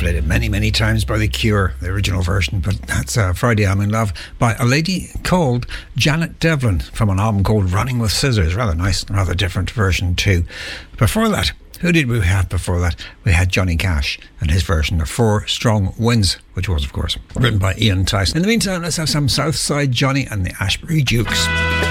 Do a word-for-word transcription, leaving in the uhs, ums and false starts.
played it many, many times by The Cure, the original version, but that's uh, Friday I'm in Love by a lady called Janet Devlin from an album called Running with Scissors. Rather nice, rather different version too. Before that, who did we have before that? We had Johnny Cash and his version of Four Strong Winds, which was, of course, written by Ian Tyson. In the meantime, let's have some Southside Johnny and the Ashbury Jukes.